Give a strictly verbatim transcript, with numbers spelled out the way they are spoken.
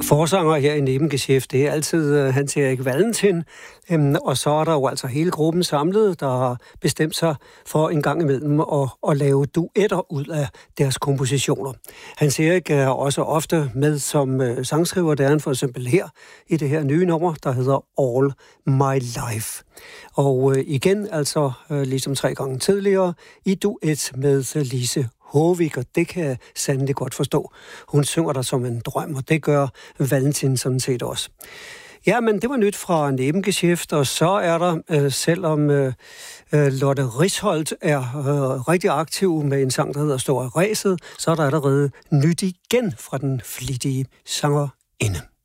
Forsanger her i Nebengeschäft, det er altid uh, Hans-Erik Valentin, um, og så er der jo altså hele gruppen samlet, der har bestemt sig for en gang imellem at, at lave duetter ud af deres kompositioner. Hans-Erik er også ofte med som uh, sangskriver, der er han for eksempel her i det her nye nummer, der hedder All My Life. Og uh, igen, altså uh, ligesom tre gange tidligere, i duet med Lise Håvik, og det kan jeg sandelig godt forstå. Hun synger der som en drøm, og det gør Valentin sådan set også. Ja, men det var nyt fra Nebengeschäft, og så er der, øh, selvom øh, Lotte Risholdt er øh, rigtig aktiv med en sang, der hedder Stå af ræset, så er der allerede nyt igen fra den flittige sangerinde.